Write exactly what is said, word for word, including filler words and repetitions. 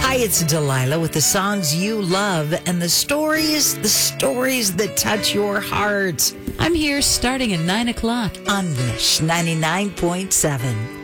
Hi, it's Delilah with the songs you love and the stories, the stories that touch your heart I'm here starting at nine o'clock. on Wish ninety-nine point seven.